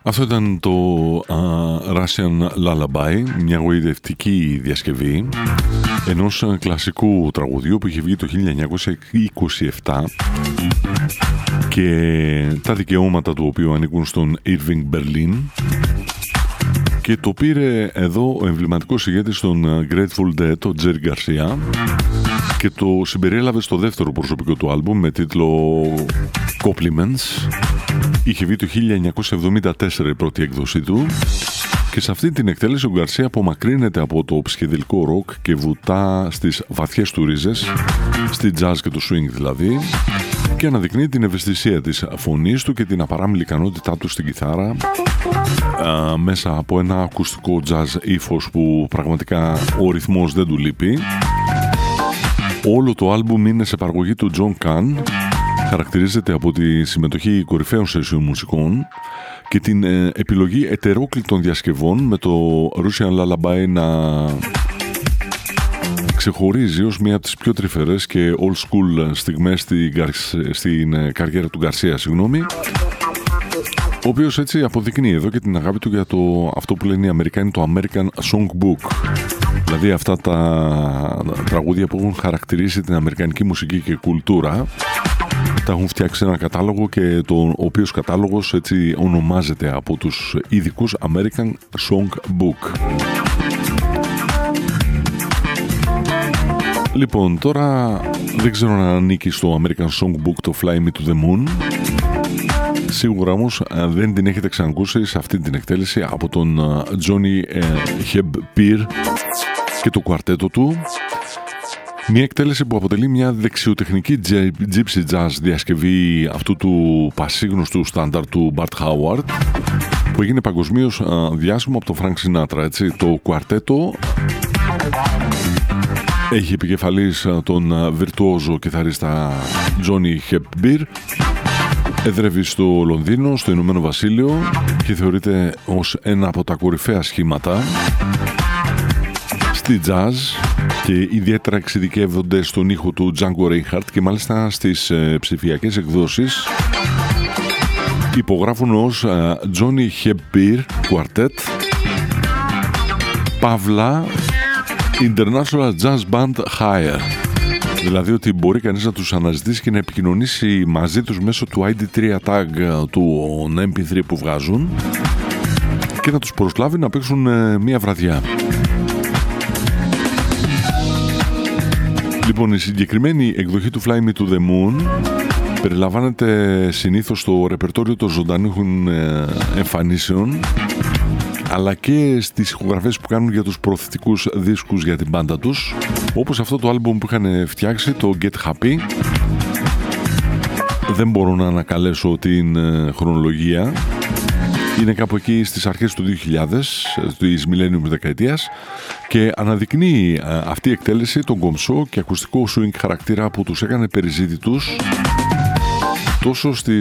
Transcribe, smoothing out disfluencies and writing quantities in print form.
Αυτό ήταν το Russian Lullaby, μια γοητευτική διασκευή ενός κλασικού τραγουδιού που είχε βγει το 1927 και τα δικαιώματα του οποίου ανήκουν στον Irving Berlin, και το πήρε εδώ ο εμβληματικός ηγέτης των Grateful Dead, ο Jerry Garcia, και το συμπεριέλαβε στο δεύτερο προσωπικό του άλμπουμ με τίτλο Compliments. Είχε βγει το 1974 η πρώτη έκδοσή του και σε αυτή την εκτέλεση ο Γκαρσία απομακρύνεται από το ψυχεδελικό ροκ και βουτά στις βαθιές του ρίζες, στη jazz και το swing δηλαδή, και αναδεικνύει την ευαισθησία της φωνής του και την απαράμιλη ικανότητά του στην κιθάρα μέσα από ένα ακουστικό jazz ύφος που πραγματικά ο ρυθμός δεν του λείπει. Όλο το άλμπουμ είναι σε παραγωγή του John Kahn, χαρακτηρίζεται από τη συμμετοχή κορυφαίων σεσιών μουσικών και την επιλογή ετερόκλητων διασκευών, με το Russian Lullaby να ξεχωρίζει ως μία από τις πιο τρυφερές και old school στιγμές στην καριέρα του Γκαρσία, ο οποίος έτσι αποδεικνύει εδώ και την αγάπη του για αυτό που λένε οι Αμερικάνοι, το American Songbook. Δηλαδή αυτά τα τραγούδια που έχουν χαρακτηρίσει την αμερικανική μουσική και κουλτούρα, τα έχουν φτιάξει ένα κατάλογο και ο οποίος κατάλογος έτσι ονομάζεται από τους ειδικούς American Songbook. Λοιπόν, τώρα δεν ξέρω αν ανήκει στο American Songbook το Fly Me to the Moon. Σίγουρα όμως δεν την έχετε ξανακούσει σε αυτή την εκτέλεση από τον Johnny Hebb και το κουαρτέτο του. Μια εκτέλεση που αποτελεί μια δεξιοτεχνική gypsy jazz διασκευή αυτού του πασίγνωστου στάνταρ του Bart Howard, που έγινε παγκοσμίως διάσημο από τον Frank Sinatra. Έτσι. Το κουαρτέτο έχει επικεφαλής τον βιρτουόζο κιθαρίστα Johnny Hebb. Εδρεύει στο Λονδίνο, στο Ηνωμένο Βασίλειο, και θεωρείται ως ένα από τα κορυφαία σχήματα στη jazz, και ιδιαίτερα εξειδικεύονται στον ήχο του Django Reinhardt, και μάλιστα στις ψηφιακές εκδόσεις υπογράφουν ως Johnny Hebb Quartet Παύλα International Jazz Band Hire. Δηλαδή ότι μπορεί κανείς να τους αναζητήσει και να επικοινωνήσει μαζί τους μέσω του ID3 tag του MP3 που βγάζουν και να τους προσλάβει να παίξουν μία βραδιά. Λοιπόν, η συγκεκριμένη εκδοχή του Fly Me to the Moon περιλαμβάνεται συνήθως στο ρεπερτόριο των ζωντανών εμφανίσεων, αλλά και στις ηχογραφές που κάνουν για τους προωθητικούς δίσκους για την μπάντα τους, όπως αυτό το άλμπουμ που είχαν φτιάξει, το Get Happy. Δεν μπορώ να ανακαλέσω την χρονολογία. Είναι κάπου εκεί στις αρχές του 2000, της Millennium δεκαετίας, και αναδεικνύει αυτή η εκτέλεση τον κομψό και ακουστικό swing χαρακτήρα που τους έκανε περιζήτητους τόσο στις